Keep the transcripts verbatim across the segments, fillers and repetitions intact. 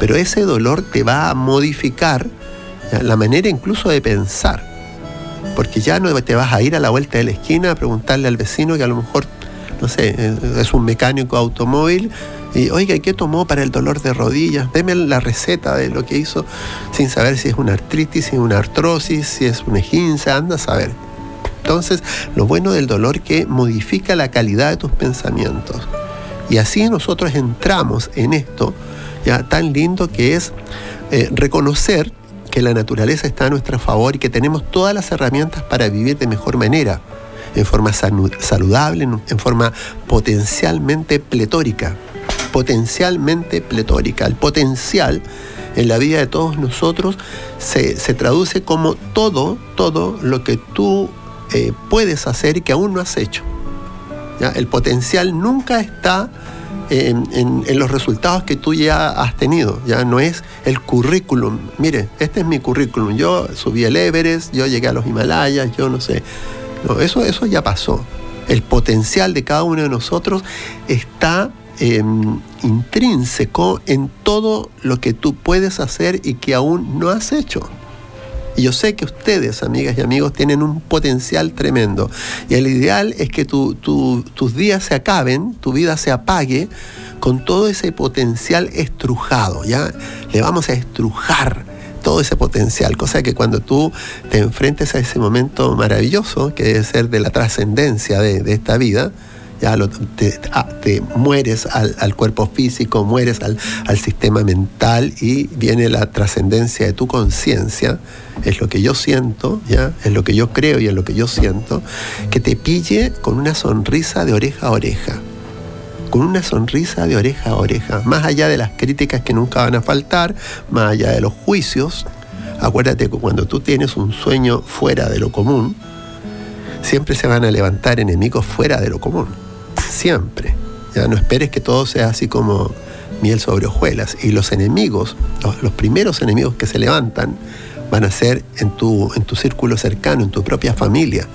pero ese dolor te va a modificar, ¿ya?, la manera incluso de pensar, porque ya no te vas a ir a la vuelta de la esquina a preguntarle al vecino que a lo mejor, no sé, es un mecánico automóvil y, oiga, ¿qué tomó para el dolor de rodillas? Deme la receta de lo que hizo, sin saber si es una artritis, si es una artrosis, si es una esguince, anda a saber. Entonces, lo bueno del dolor es que modifica la calidad de tus pensamientos. Y así nosotros entramos en esto, ya tan lindo que es eh, reconocer que la naturaleza está a nuestro favor y que tenemos todas las herramientas para vivir de mejor manera, en forma saludable, en forma potencialmente pletórica. Potencialmente pletórica. El potencial en la vida de todos nosotros se, se traduce como todo, todo lo que tú eh, puedes hacer y que aún no has hecho. ¿Ya? El potencial nunca está en, en, en los resultados que tú ya has tenido. Ya no es el currículum. Mire, este es mi currículum. Yo subí el Everest, yo llegué a los Himalayas, yo no sé. No, eso, eso ya pasó. El potencial de cada uno de nosotros está eh, intrínseco en todo lo que tú puedes hacer y que aún no has hecho. Y yo sé que ustedes, amigas y amigos, tienen un potencial tremendo. Y el ideal es que tu, tu, tus días se acaben, tu vida se apague con todo ese potencial estrujado, ¿ya? Le vamos a estrujar todo ese potencial, cosa que cuando tú te enfrentes a ese momento maravilloso, que debe ser de la trascendencia de, de esta vida, ya lo, te, te mueres al, al cuerpo físico, mueres al, al sistema mental y viene la trascendencia de tu conciencia. Es lo que yo siento, ya, es lo que yo creo y es lo que yo siento, que te pille con una sonrisa de oreja a oreja, con una sonrisa de oreja a oreja, más allá de las críticas que nunca van a faltar, más allá de los juicios. Acuérdate que cuando tú tienes un sueño fuera de lo común, siempre se van a levantar enemigos fuera de lo común. Siempre. Ya no esperes que todo sea así como miel sobre hojuelas. Y los enemigos, los, los primeros enemigos que se levantan, van a ser en tu, en tu círculo cercano, en tu propia familia.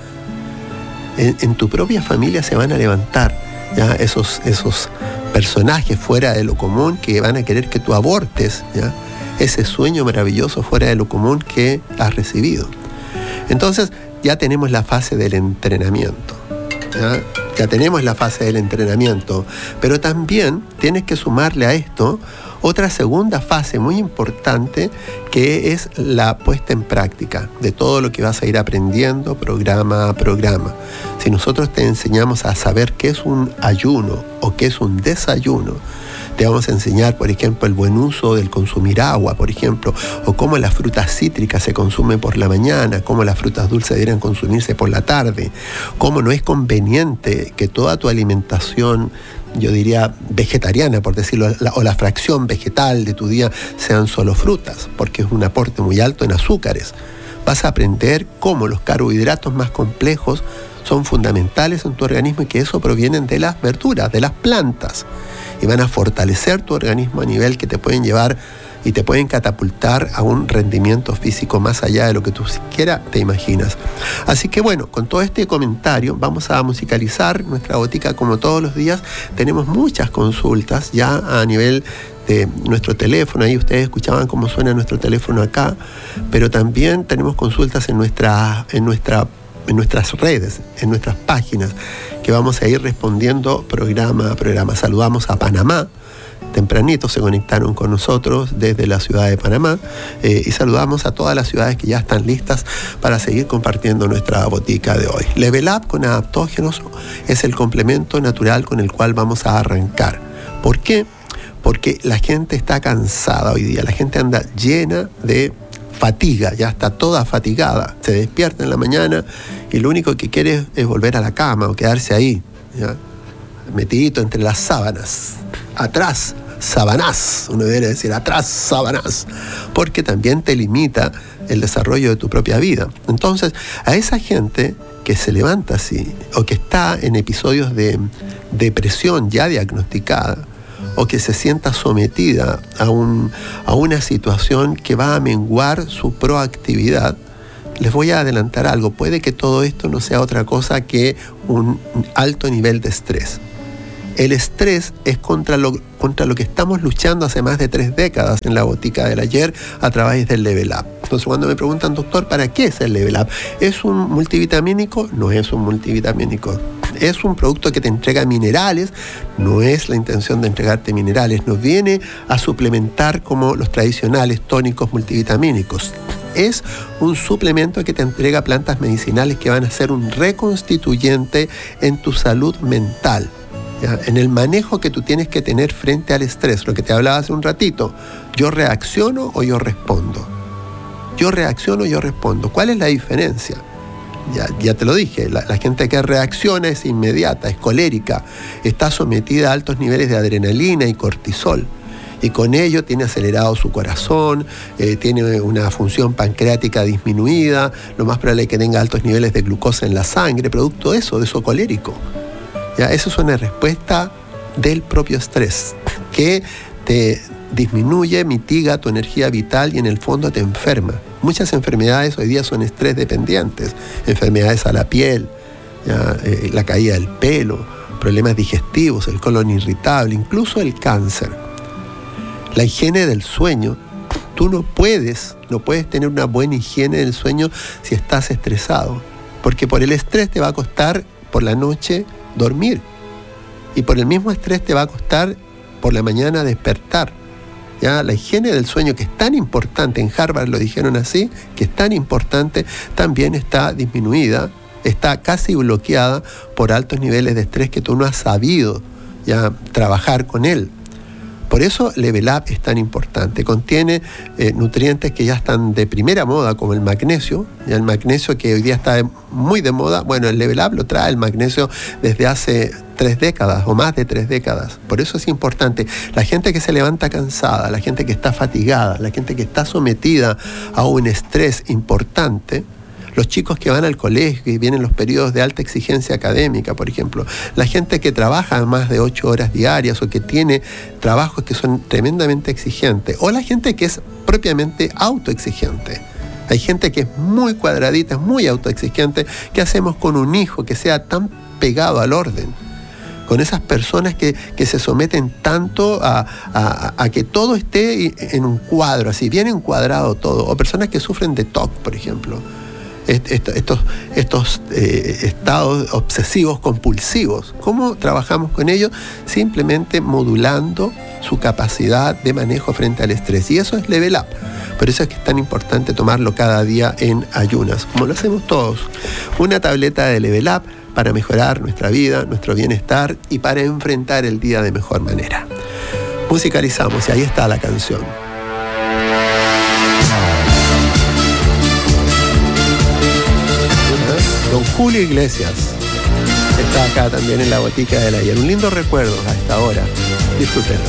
En, en tu propia familia se van a levantar ya esos, esos personajes fuera de lo común que van a querer que tú abortes, ¿ya?, ese sueño maravilloso fuera de lo común que has recibido. Entonces, ya tenemos la fase del entrenamiento. ¿Ya? Ya tenemos la fase del entrenamiento, pero también tienes que sumarle a esto otra segunda fase muy importante, que es la puesta en práctica de todo lo que vas a ir aprendiendo programa a programa. Si nosotros te enseñamos a saber qué es un ayuno o qué es un desayuno, te vamos a enseñar, por ejemplo, el buen uso del consumir agua, por ejemplo, o cómo las frutas cítricas se consumen por la mañana, cómo las frutas dulces deben consumirse por la tarde, cómo no es conveniente que toda tu alimentación, yo diría vegetariana, por decirlo, la, o la fracción vegetal de tu día sean solo frutas, porque es un aporte muy alto en azúcares. Vas a aprender cómo los carbohidratos más complejos son fundamentales en tu organismo y que eso provienen de las verduras, de las plantas, y van a fortalecer tu organismo a nivel que te pueden llevar y te pueden catapultar a un rendimiento físico más allá de lo que tú siquiera te imaginas. Así que bueno, con todo este comentario vamos a musicalizar nuestra botica como todos los días. Tenemos muchas consultas ya a nivel de nuestro teléfono, ahí ustedes escuchaban cómo suena nuestro teléfono acá, pero también tenemos consultas en nuestra, en nuestra en nuestras redes, en nuestras páginas, que vamos a ir respondiendo programa a programa. Saludamos a Panamá, tempranito se conectaron con nosotros desde la ciudad de Panamá, eh, y saludamos a todas las ciudades que ya están listas para seguir compartiendo nuestra botica de hoy. Level Up con adaptógenos es el complemento natural con el cual vamos a arrancar. ¿Por qué? Porque la gente está cansada hoy día, la gente anda llena de fatiga, ya está toda fatigada, se despierta en la mañana y lo único que quiere es volver a la cama o quedarse ahí, ¿ya?, metidito entre las sábanas, atrás, sábanas, uno debería decir atrás, sábanas, porque también te limita el desarrollo de tu propia vida. Entonces, a esa gente que se levanta así, o que está en episodios de depresión ya diagnosticada, o que se sienta sometida a, un, a una situación que va a menguar su proactividad, les voy a adelantar algo. Puede que todo esto no sea otra cosa que un alto nivel de estrés. El estrés es contra lo, contra lo que estamos luchando hace más de tres décadas en la botica del ayer a través del Level Up. Entonces, cuando me preguntan, doctor, ¿para qué es el Level Up? ¿Es un multivitamínico? No es un multivitamínico. Es un producto que te entrega minerales, no es la intención de entregarte minerales, nos viene a suplementar como los tradicionales tónicos multivitamínicos. Es un suplemento que te entrega plantas medicinales que van a ser un reconstituyente en tu salud mental, ¿ya? En el manejo que tú tienes que tener frente al estrés, lo que te hablaba hace un ratito. ¿Yo reacciono o yo respondo? Yo reacciono o yo respondo. ¿Cuál es la diferencia? Ya, ya te lo dije, la, la gente que reacciona es inmediata, es colérica, está sometida a altos niveles de adrenalina y cortisol, y con ello tiene acelerado su corazón, eh, tiene una función pancreática disminuida, lo más probable es que tenga altos niveles de glucosa en la sangre, producto de eso, de eso colérico. Ya, eso es una respuesta del propio estrés, que te disminuye, mitiga tu energía vital y en el fondo te enferma. Muchas enfermedades hoy día son estrés dependientes, enfermedades a la piel, ya, eh, la caída del pelo, problemas digestivos, el colon irritable, incluso el cáncer. La higiene del sueño, tú no puedes, no puedes tener una buena higiene del sueño si estás estresado, porque por el estrés te va a costar por la noche dormir y por el mismo estrés te va a costar por la mañana despertar. ¿Ya? La higiene del sueño, que es tan importante, en Harvard lo dijeron así, que es tan importante, también está disminuida, está casi bloqueada por altos niveles de estrés que tú no has sabido ya trabajar con él. Por eso Level Up es tan importante. Contiene eh, nutrientes que ya están de primera moda, como el magnesio. Y el magnesio, que hoy día está muy de moda, bueno, el Level Up lo trae el magnesio desde hace tres décadas o más de tres décadas. Por eso es importante. La gente que se levanta cansada, la gente que está fatigada, la gente que está sometida a un estrés importante, los chicos que van al colegio y vienen los periodos de alta exigencia académica, por ejemplo, la gente que trabaja más de ocho horas diarias o que tiene trabajos que son tremendamente exigentes, o la gente que es propiamente autoexigente. Hay gente que es muy cuadradita, es muy autoexigente. ¿Qué hacemos con un hijo que sea tan pegado al orden? Con esas personas que, que se someten tanto a, a, a que todo esté en un cuadro, así bien encuadrado todo, o personas que sufren de T O C, por ejemplo. Estos, estos eh, estados obsesivos compulsivos. ¿Cómo trabajamos con ellos? Simplemente modulando su capacidad de manejo frente al estrés. Y eso es Level Up. Por eso es que es tan importante tomarlo cada día en ayunas, como lo hacemos todos. Una tableta de Level Up para mejorar nuestra vida, nuestro bienestar y para enfrentar el día de mejor manera. Musicalizamos y ahí está la canción. Don Julio Iglesias está acá también en la botica del ayer. Un lindo recuerdo a esta hora. Disfrútenlo.